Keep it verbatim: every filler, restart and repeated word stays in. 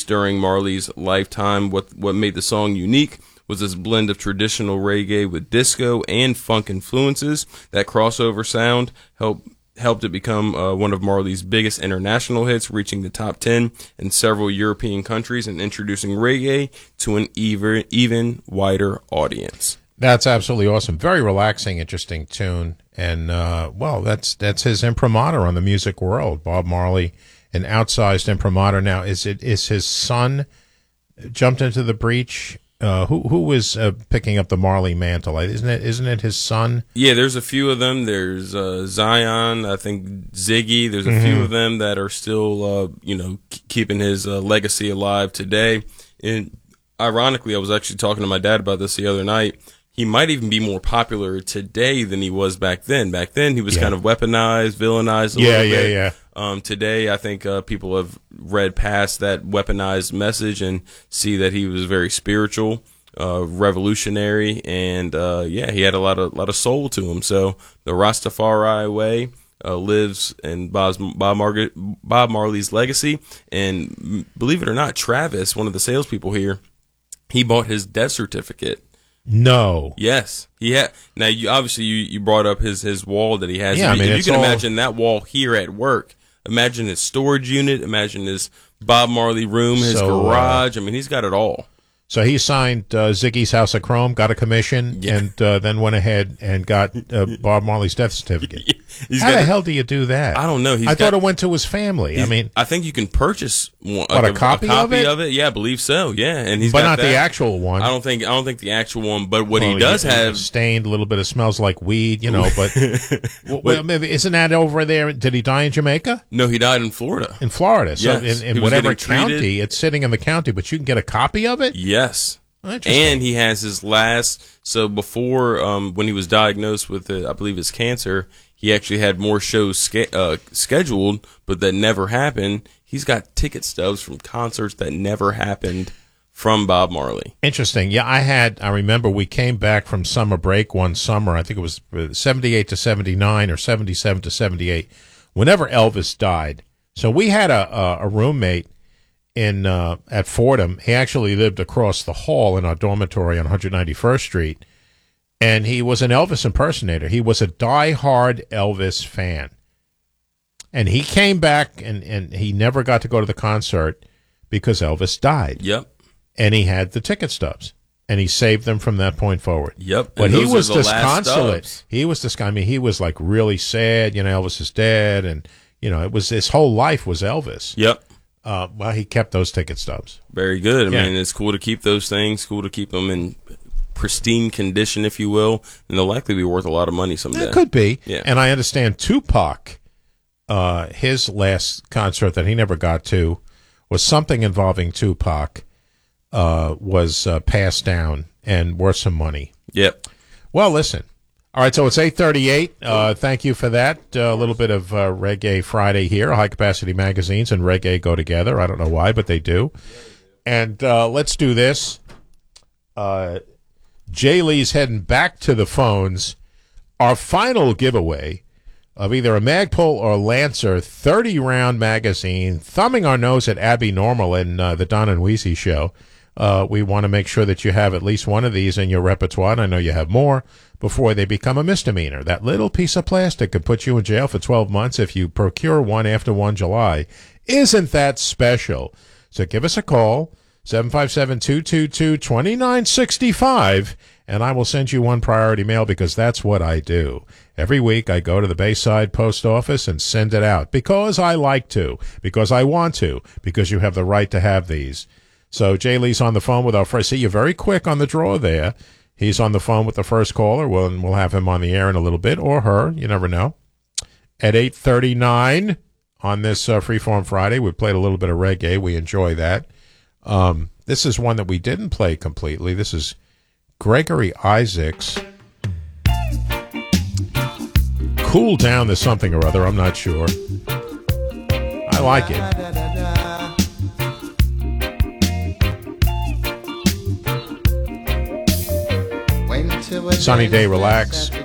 during Marley's lifetime. What what made the song unique was this blend of traditional reggae with disco and funk influences. That crossover sound helped helped it become uh, one of Marley's biggest international hits, reaching the top ten in several European countries and introducing reggae to an even, even wider audience. That's absolutely awesome. Very relaxing, interesting tune. And, uh, well, that's that's his imprimatur on the music world. Bob Marley, an outsized imprimatur. Now, is it is his son jumped into the breach? Uh, who who was uh, picking up the Marley mantle? Isn't it isn't it his son? Yeah, there's a few of them. There's uh, Zion, I think Ziggy. There's a Mm-hmm. few of them that are still, uh, you know, k- keeping his uh, legacy alive today. And ironically, I was actually talking to my dad about this the other night. He might even be more popular today than he was back then. Back then, he was Yeah. kind of weaponized, villainized a Yeah, little yeah, bit. yeah. Um, today, I think uh, people have read past that weaponized message and see that he was very spiritual, uh, revolutionary, and uh, yeah, he had a lot of lot of soul to him. So the Rastafari way uh, lives in Bob's, Bob, Margaret, Bob Marley's legacy. And mm, believe it or not, Travis, one of the salespeople here, he bought his death certificate. No. Yes, he had. Now, you obviously you, you brought up his his wall that he has. Yeah, if I you, mean, if you it's can all- imagine that wall here at work. Imagine his storage unit. Imagine his Bob Marley room, his So, uh, garage. I mean, he's got it all. So he signed uh, Ziggy's House of Chrome, got a commission, Yeah. and uh, then went ahead and got uh, Bob Marley's death certificate. He's How got the the- hell do you do that? I don't know. He's I got, thought it went to his family. I he's- mean, I think you can purchase one, What, like a copy of it? of it. Yeah, I believe so. Yeah, and he's but got not that. the actual one. I don't think. I don't think the actual one. But what Well, he does it- have. it's stained, a little bit of smells like weed, you know. But well, well, maybe isn't that over there? Did he die in Jamaica? No, he died in Florida. In Florida. So Yes, in, in he was whatever getting treated. county, it's sitting in the county, but you can get a copy of it? Yes. Interesting. And he has his last. So before, um, when he was diagnosed with, uh, I believe, his cancer, he actually had more shows ske- uh, scheduled, but that never happened. He's got ticket stubs from concerts that never happened from Bob Marley. Interesting. Yeah, I had, I remember we came back from summer break one summer. I think it was seventy-eight to seventy-nine or seventy-seven to seventy-eight, whenever Elvis died. So we had a, a, a roommate in uh, at Fordham. He actually lived across the hall in our dormitory on one hundred ninety-first Street, and he was an Elvis impersonator. He was a diehard Elvis fan. And he came back, and, and he never got to go to the concert because Elvis died. Yep. And he had the ticket stubs, and he saved them from that point forward. Yep. But And he those was are the last disconsolate. stubs. He was dis- I mean, he was like really sad. You know, Elvis is dead, and you know, it was his whole life was Elvis. Yep. Uh, well, he kept those ticket stubs. Very good. I Yeah. mean, it's cool to keep those things, cool to keep them in pristine condition, if you will, and they'll likely be worth a lot of money someday. It could be. Yeah. And I understand Tupac, uh, his last concert that he never got to was something involving Tupac, uh, was uh, passed down and worth some money. Yep. Well, listen. All right, so it's eight thirty-eight. Uh, thank you for that. Uh, a little bit of uh, Reggae Friday here. High Capacity Magazines and Reggae go together. I don't know why, but they do. And uh, let's do this. Uh, Jay Lee's heading back to the phones. Our final giveaway of either a Magpul or Lancer thirty-round magazine, thumbing our nose at Abby Normal in uh, the Don and Weezy show. Uh, we want to make sure that you have at least one of these in your repertoire, and I know you have more, before they become a misdemeanor. That little piece of plastic could put you in jail for twelve months if you procure one after the first of July. Isn't that special? So give us a call, seven five seven, two two two, two nine six five, and I will send you one priority mail because that's what I do. Every week I go to the Bayside Post Office and send it out because I like to, because I want to, because you have the right to have these. So Jay Lee's on the phone with our first. See, you're very quick on the draw there. He's on the phone with the first caller. Well, and we'll have him on the air in a little bit, or her. You never know. At eight thirty-nine on this uh, Freeform Friday, we played a little bit of reggae. We enjoy that. Um, this is one that we didn't play completely. This is Gregory Isaacs. Cool Down to something or other. I'm not sure. I like it. Sunny day, relax.